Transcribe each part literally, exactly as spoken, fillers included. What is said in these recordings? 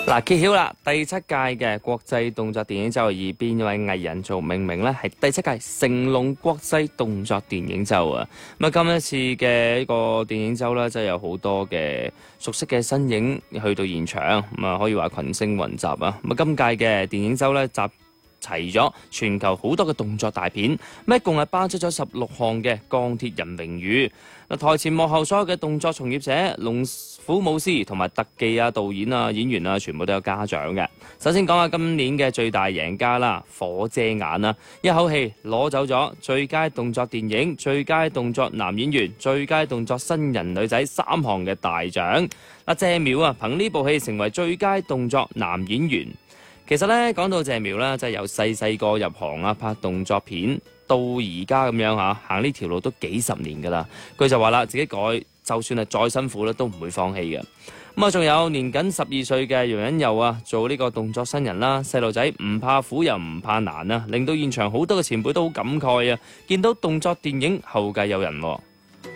嗱，揭曉啦！第七屆嘅國際動作電影週以邊位藝人做命名呢？係第七屆成龍國際動作電影週啊！咁啊，今一次嘅呢個電影週呢，真係有好多嘅熟悉嘅身影去到現場，咁啊可以話群星雲集啊！咁啊，今屆嘅電影週呢，集齊咗全球好多嘅動作大片，咁一共係頒出咗十六項嘅鋼鐵人榮譽。嗱，台前幕後所有嘅動作從業者、龍虎武師同埋特技啊、導演啊、演員啊，全部都有嘉獎嘅。首先講下今年嘅最大贏家啦，火遮眼啊，一口氣攞走咗最佳動作電影、最佳動作男演員、最佳動作新人女仔三項嘅大獎。嗱，謝苗啊，憑呢部戲成為最佳動作男演員。其實咧，講到謝苗啦，就係由細細個入行啊，拍動作片到而家咁樣嚇，行呢條路都幾十年㗎啦。佢就話啦，自己改就算係再辛苦咧，都唔會放棄嘅。咁啊，仲有年僅十二歲嘅楊恩佑啊，做呢個動作新人啦，細路仔唔怕苦又唔怕難啊，令到現場好多嘅前輩都好感慨啊，見到動作電影後繼有人喎。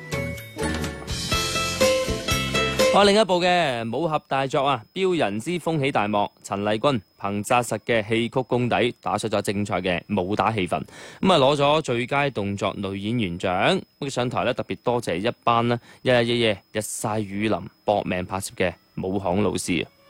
我另一部嘅武俠大作啊，《飆人之風起大幕》，陳麗君憑紮實嘅戲曲功底，打出咗精彩嘅武打氣氛，咁啊攞咗最佳動作女演員獎。咁上台咧特別多謝一班呢日日夜夜日曬雨淋搏命拍攝嘅武行老師啊！